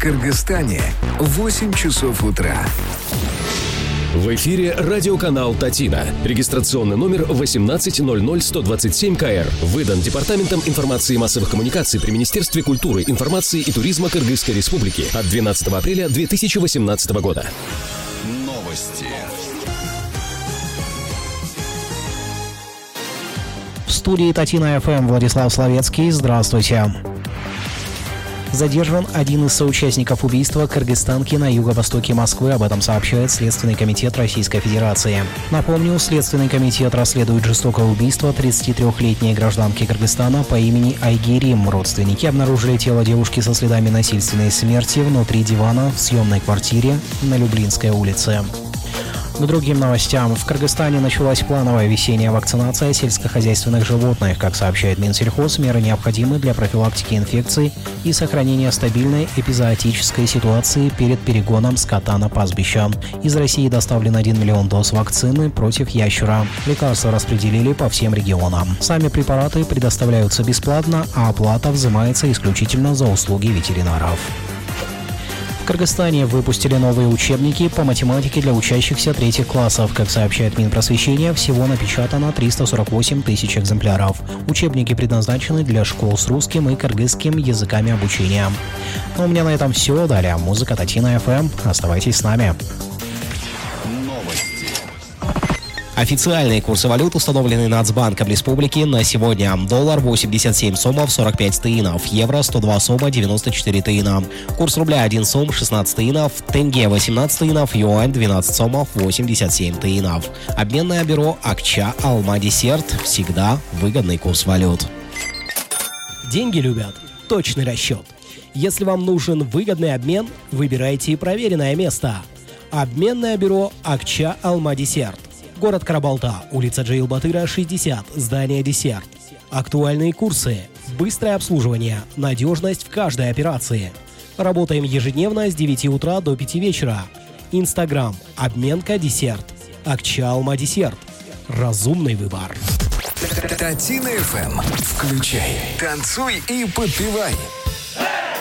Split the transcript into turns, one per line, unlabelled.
Кыргызстане 8 часов утра.
В эфире радиоканал «Татина». Регистрационный номер 1800127КР. Выдан Департаментом информации и массовых коммуникаций при Министерстве культуры, информации и туризма Кыргызской Республики от 12 апреля 2018 года.
Новости.
В студии Татина ФМ Владислав Словецкий. Здравствуйте. Задержан один из соучастников убийства кыргызстанки на юго-востоке Москвы. Об этом сообщает Следственный комитет Российской Федерации. Напомню, Следственный комитет расследует жестокое убийство 33-летней гражданки Кыргызстана по имени Айгерим. Родственники обнаружили тело девушки со следами насильственной смерти внутри дивана в съемной квартире на Люблинской улице. К другим новостям. В Кыргызстане началась плановая весенняя вакцинация сельскохозяйственных животных. Как сообщает Минсельхоз, меры необходимы для профилактики инфекций и сохранения стабильной эпизоотической ситуации перед перегоном скота на пастбища. Из России доставлен 1 миллион доз вакцины против ящера. Лекарства распределили по всем регионам. Сами препараты предоставляются бесплатно, а оплата взимается исключительно за услуги ветеринаров. В Кыргызстане выпустили новые учебники по математике для учащихся третьих классов. Как сообщает Минпросвещение, всего напечатано 348 тысяч экземпляров. Учебники предназначены для школ с русским и кыргызским языками обучения. Ну, у меня на этом все. Далее музыка Татина ФМ. Оставайтесь с нами. Официальные курсы валют установлены Нацбанком Республики на сегодня. Доллар 87 сомов 45 тыинов, евро 102 сома 94 тыина. Курс рубля 1 сом 16 тыинов, тенге 18 тыинов, юань 12 сомов 87 тыинов. Обменное бюро Акча Алма Десерт. Всегда выгодный курс валют.
Деньги любят точный расчет. Если вам нужен выгодный обмен, выбирайте проверенное место. Обменное бюро Акча Алма Десерт. Город Карабалта, улица Джейл Батыра, 60, здание «Десерт». Актуальные курсы, быстрое обслуживание, надежность в каждой операции. Работаем ежедневно с 9 утра до 5 вечера. Инстаграм, обменка «Десерт». Акча Алма Десерт. Разумный выбор.
Татина ФМ. Включай, танцуй и подпевай.